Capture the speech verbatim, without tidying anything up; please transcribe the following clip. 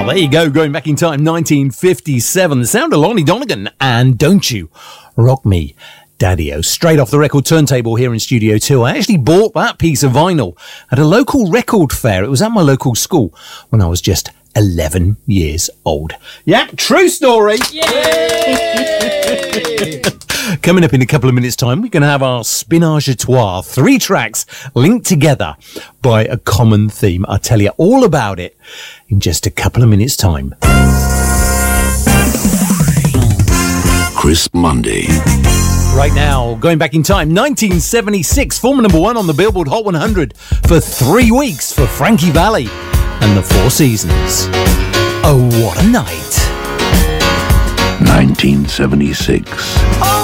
Oh, there you go, going back in time, nineteen fifty-seven. The sound of Lonnie Donegan and Don't You Rock Me, Daddy-O. Straight off the record turntable here in Studio two. I actually bought that piece of vinyl at a local record fair. It was at my local school when I was just eleven years old. Yeah, true story. Yay! Coming up in a couple of minutes' time, we're going to have our Spinage à Trois. Three tracks linked together by a common theme. I'll tell you all about it in just a couple of minutes' time. Crisp Monday. Right now, going back in time, nineteen seventy-six, former number one on the Billboard Hot one hundred for three weeks for Frankie Valli and the Four Seasons. Oh, what a night. nineteen seventy-six.